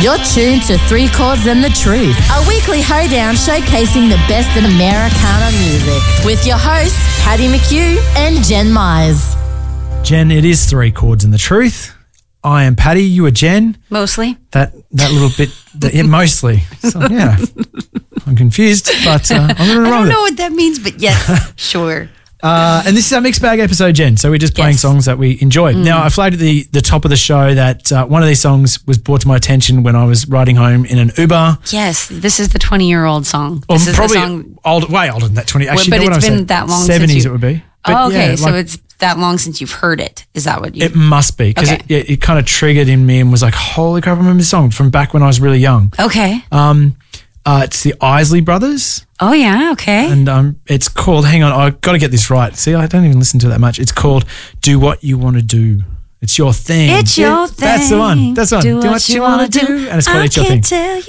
You're tuned to Three Chords and the Truth, a weekly hoedown showcasing the best in Americana music with your hosts, Paddy McHugh and Jen Myers. Jen, it is Three Chords and the Truth. I am Paddy, you are Jen. Mostly. That little bit, mostly. So, yeah, I'm confused, but I'm going to run with it. I don't know what that means, but yes, sure. And this is our mixed bag episode, Jen. So we're just playing songs that we enjoy. Now, I flagged at the top of the show that one of these songs was brought to my attention when I was riding home in an Uber. Yes, this is the 20-year-old song. This is probably the song, way older than that, 20. Actually, but you know it's what been saying? that long 70s since it would be. But oh, okay, yeah, so it's that long since you've heard it. Is that what you... It must be, because Okay. it kind of triggered in me and was like, holy crap, I remember this song from back when I was really young. Okay. It's the Isley Brothers. Oh, yeah, okay. And it's called, hang on, I've got to get this right. See, I don't even listen to it that much. It's called Do What You Want to Do. It's your thing. It's your thing. That's the one. That's the one. Do what you want to do. And it's called It's Your Thing. Tell you